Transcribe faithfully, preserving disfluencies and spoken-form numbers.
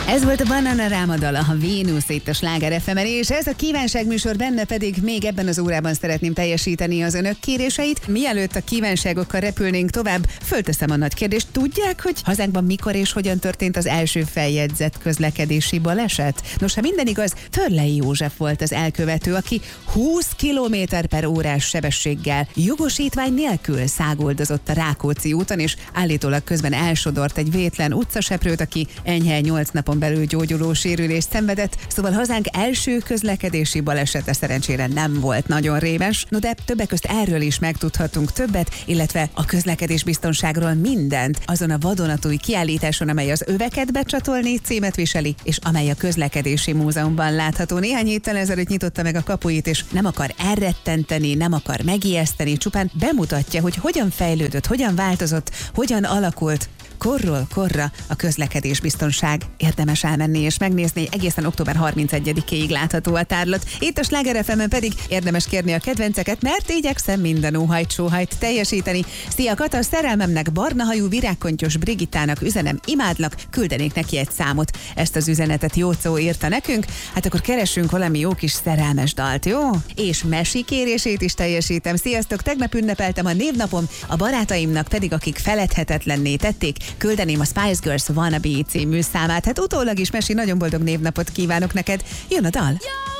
Ez volt a Banana Rámadala, a Vénusz itt a Sláger ef emen, és ez a kívánságműsor, benne pedig még ebben az órában szeretném teljesíteni az önök kéréseit. Mielőtt a kívánságokkal repülnénk tovább, fölteszem a nagy kérdést. Tudják, hogy hazánkban mikor és hogyan történt az első feljegyzett közlekedési baleset? Nos, ha minden igaz, Törlei József volt az elkövető, aki húsz kilométer per órás sebességgel jogosítvány nélkül száguldozott a Rákóczi úton, és állítólag közben elsodort egy vétlen utcaseprőt, aki enyhe nyolc napon belül gyógyuló sérülést szenvedett, szóval hazánk első közlekedési balesete szerencsére nem volt nagyon rémes. No de többek közt erről is megtudhatunk többet, illetve a közlekedésbiztonságról mindent azon a vadonatúj kiállításon, amely az Öveket becsatolni címet viseli, és amely a Közlekedési Múzeumban látható. Néhány héttel ezelőtt nyitotta meg a kapuit, és nem akar elrettenteni, nem akar megijeszteni, csupán bemutatja, hogy hogyan fejlődött, hogyan változott, hogyan alakult korról korra a közlekedésbiztonság. Érdemes elmenni és megnézni, egészen október harmincegyedikéig látható a tárlat. Itt a Sláger ef emen pedig érdemes kérni a kedvenceket, mert igyekszem minden óhajt sóhajt teljesíteni. Szia Kata, szerelmemnek, barnahajú virágkontyos Brigittának üzenem, imádlak, küldenék neki egy számot. Ezt az üzenetet Jócó írta nekünk, hát akkor keressünk valami jó kis szerelmes dalt, jó? És Mesi kérését is teljesítem. Sziasztok, tegnap ünnepeltem a névnapom, a barátaimnak pedig, akik feledhetetlenné tették, küldeném a Spice Girls Wannabe című számát. Hát utólag is, Mesi, nagyon boldog névnapot kívánok neked. Jön a dal!